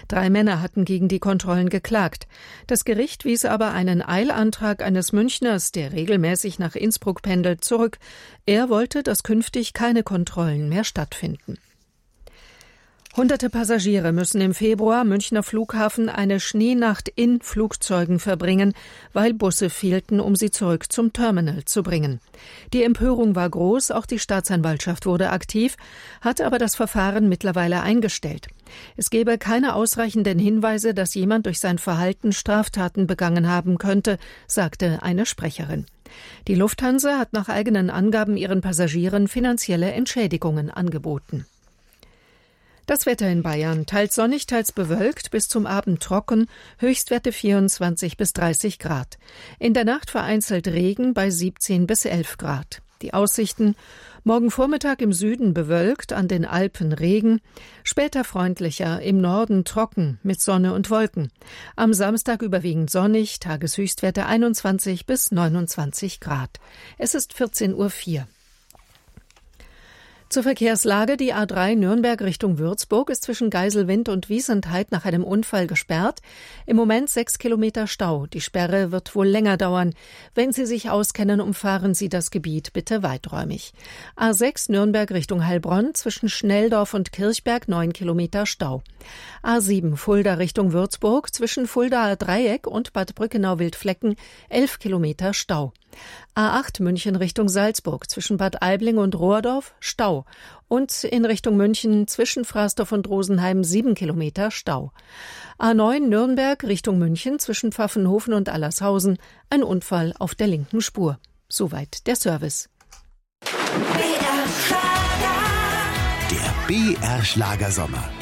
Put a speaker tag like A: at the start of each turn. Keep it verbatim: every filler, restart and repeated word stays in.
A: Drei Männer hatten gegen die Kontrollen geklagt. Das Gericht wies aber einen Eilantrag eines Münchners, der regelmäßig nach Innsbruck pendelt, zurück. Er wollte, dass künftig keine Kontrollen mehr stattfinden. Hunderte Passagiere müssen im Februar am Münchner Flughafen eine Schneenacht in Flugzeugen verbringen, weil Busse fehlten, um sie zurück zum Terminal zu bringen. Die Empörung war groß, auch die Staatsanwaltschaft wurde aktiv, hat aber das Verfahren mittlerweile eingestellt. Es gebe keine ausreichenden Hinweise, dass jemand durch sein Verhalten Straftaten begangen haben könnte, sagte eine Sprecherin. Die Lufthansa hat nach eigenen Angaben ihren Passagieren finanzielle Entschädigungen angeboten. Das Wetter in Bayern, teils sonnig, teils bewölkt, bis zum Abend trocken, Höchstwerte vierundzwanzig bis dreißig Grad. In der Nacht vereinzelt Regen bei siebzehn bis elf Grad. Die Aussichten: morgen Vormittag im Süden bewölkt, an den Alpen Regen, später freundlicher, im Norden trocken, mit Sonne und Wolken. Am Samstag überwiegend sonnig, Tageshöchstwerte einundzwanzig bis neunundzwanzig Grad. Es ist vierzehn Uhr vier. Zur Verkehrslage: Die A drei Nürnberg Richtung Würzburg ist zwischen Geiselwind und Wiesentheit nach einem Unfall gesperrt. Im Moment sechs Kilometer Stau. Die Sperre wird wohl länger dauern. Wenn Sie sich auskennen, umfahren Sie das Gebiet bitte weiträumig. A sechs Nürnberg Richtung Heilbronn zwischen Schnelldorf und Kirchberg neun Kilometer Stau. A sieben Fulda Richtung Würzburg zwischen Fuldaer Dreieck und Bad Brückenau-Wildflecken elf Kilometer Stau. A acht München Richtung Salzburg zwischen Bad Aibling und Rohrdorf Stau und in Richtung München zwischen Frasdorf und Rosenheim sieben Kilometer Stau. A neun Nürnberg Richtung München zwischen Pfaffenhofen und Allershausen ein Unfall auf der linken Spur. Soweit der Service.
B: Der B R Schlagersommer.